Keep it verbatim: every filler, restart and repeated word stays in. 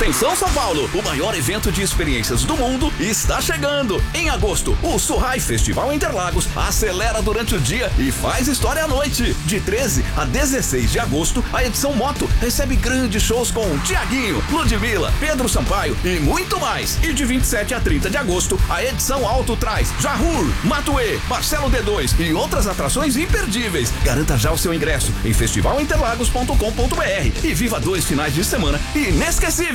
Atenção São Paulo, o maior evento de experiências do mundo está chegando. Em agosto, o Surrai Festival Interlagos acelera durante o dia e faz história à noite. De treze a dezesseis de agosto, a edição Moto recebe grandes shows com Tiaguinho, Ludmilla, Pedro Sampaio e muito mais. E de vinte e sete a trinta de agosto, a edição Alto traz Jahur, Matuê, Marcelo D dois e outras atrações imperdíveis. Garanta já o seu ingresso em festival interlagos ponto com ponto br e viva dois finais de semana inesquecíveis.